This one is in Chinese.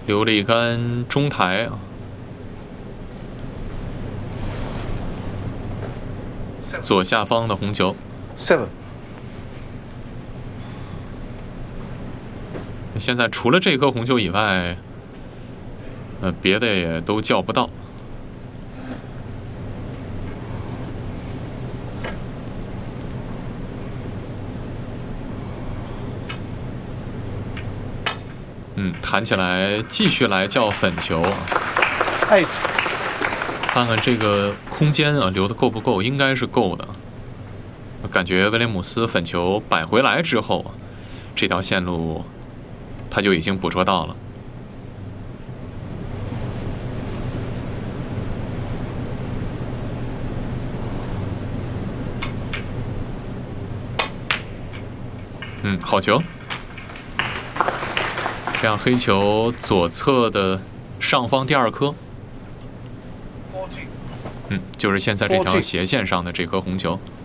留了一杆中台啊，左下方的红球。 7. 现在除了这颗红球以外，别的也都叫不到。弹起来继续来叫粉球。 8. 看看这个空间啊，留的够不够？应该是够的。感觉威廉姆斯粉球摆回来之后啊，这条线路他就已经捕捉到了。好球。这样黑球左侧的上方第2颗。 就是现在这条斜线上的这颗红球。